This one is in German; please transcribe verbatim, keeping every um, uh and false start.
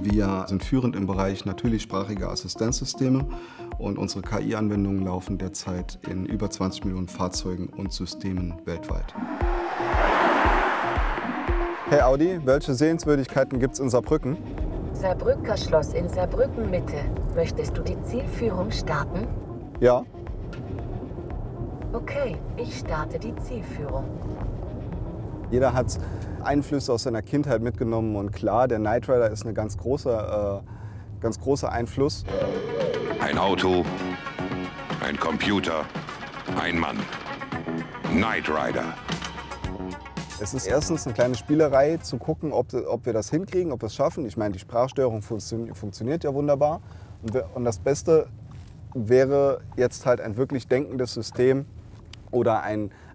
Wir sind führend im Bereich natürlichsprachige Assistenzsysteme und unsere K I-Anwendungen laufen derzeit in über zwanzig Millionen Fahrzeugen und Systemen weltweit. Hey Audi, welche Sehenswürdigkeiten gibt es in Saarbrücken? Saarbrücker Schloss in Saarbrücken Mitte. Möchtest du die Zielführung starten? Ja. Okay, ich starte die Zielführung. Jeder hat Einflüsse aus seiner Kindheit mitgenommen und klar, der Knight Rider ist ein ganz großer, äh, ganz großer Einfluss. Ein Auto, ein Computer, ein Mann. Knight Rider. Es ist erstens eine kleine Spielerei, zu gucken, ob, ob wir das hinkriegen, ob wir es schaffen. Ich meine, die Sprachsteuerung funktio- funktioniert ja wunderbar. Und, wir, und das Beste wäre jetzt halt ein wirklich denkendes System oder ein